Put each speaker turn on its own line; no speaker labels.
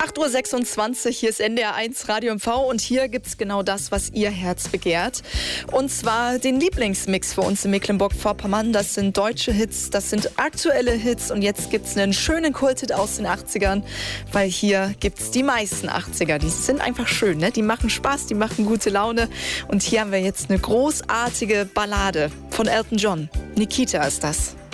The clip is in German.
8:26 Uhr, hier ist NDR1 Radio MV und hier gibt's genau das, was Ihr Herz begehrt. Und zwar den Lieblingsmix für uns in Mecklenburg-Vorpommern. Das sind deutsche Hits, das sind aktuelle Hits und jetzt gibt's einen schönen Kulthit aus den 80ern, weil hier gibt's die meisten 80er. Die sind einfach schön, ne? Die machen Spaß, die machen gute Laune. Und hier haben wir jetzt eine großartige Ballade von Elton John. Nikita ist das.